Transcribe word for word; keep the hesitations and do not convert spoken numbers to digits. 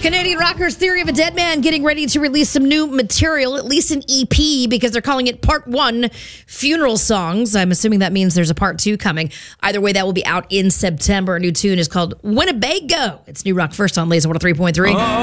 Canadian rockers Theory of a Dead Man getting ready to release some new material, at least an E P, because they're calling it Part One Funeral Songs. I'm assuming that means there's a Part Two coming. Either way, that will be out in September. A new tune is called Winnebago. It's New Rock First on Laser one oh three point three. Oh.